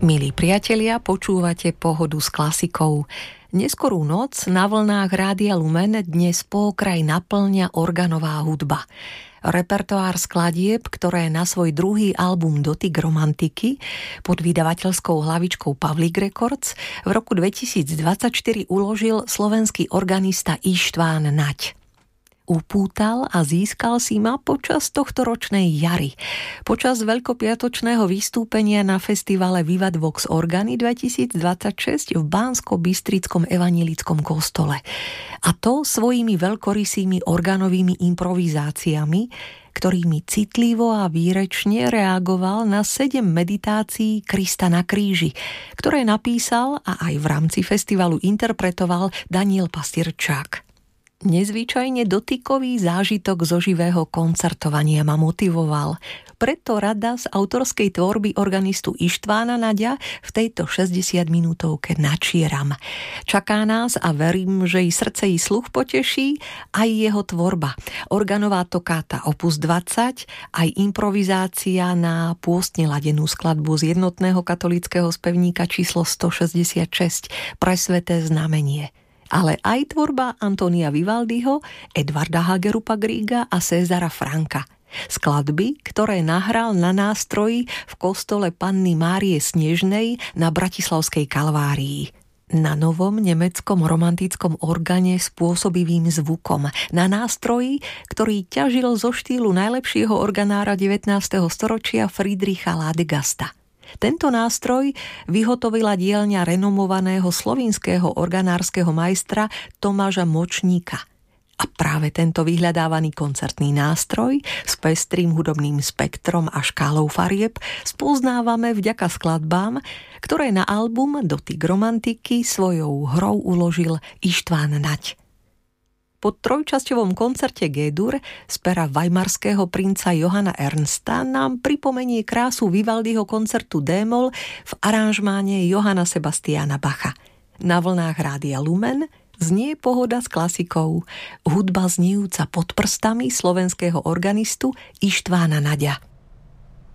Milí priatelia, počúvate Pohodu s klasikou. Neskorú noc na vlnách Rádia Lumen dnes po okraj naplňa organová hudba. Repertoár skladieb, ktoré na svoj druhý album Dotyk romantiky pod vydavateľskou hlavičkou Pavlík Records v roku 2024 uložil slovenský organista Ištván Naď. Upútal a získal si ma počas tohtoročnej jary. Počas veľkopiatočného vystúpenia na festivale Vivat Vox Organi 2026 v Banskobystrickom evanjelickom kostole. A to svojimi veľkorysými organovými improvizáciami, ktorými citlivo a výrečne reagoval na 7 meditácií Krista na kríži, ktoré napísal a aj v rámci festivalu interpretoval Daniel Pastierčák. Nezvyčajne dotykový zážitok zo živého koncertovania ma motivoval. Preto rada z autorskej tvorby organistu Ištvána Naďa v tejto 60-minútovke načieram. Čaká nás a verím, že i srdce i sluch poteší aj jeho tvorba. Organová tokáta opus 20, aj improvizácia na pôstne ladenú skladbu z jednotného katolického spevníka číslo 166 Pre sväté znamenie. Ale aj tvorba Antonia Vivaldiho, Edvarda Hagerupa Griega a Césara Franka. Skladby, ktoré nahral na nástroji v kostole Panny Márie Snežnej na Bratislavskej Kalvárii. Na novom nemeckom romantickom organe s pôsobivým zvukom. Na nástroji, ktorý ťažil zo štýlu najlepšieho organára 19. storočia Friedricha Ladegasta. Tento nástroj vyhotovila dielňa renomovaného slovinského organárskeho majstra Tomáša Močníka. A práve tento vyhľadávaný koncertný nástroj s pestrým hudobným spektrom a škálou farieb spoznávame vďaka skladbám, ktoré na album Dotyk romantiky svojou hrou uložil Ištván Naď. Po trojčasťovom koncerte G-dur z pera weimarského princa Johanna Ernsta nám pripomenie krásu Vivaldiho koncertu D-moll v aranžmáne Johanna Sebastiana Bacha. Na vlnách Rádia Lumen znie Pohoda s klasikou, hudba znijúca pod prstami slovenského organistu Ištvána Naďa.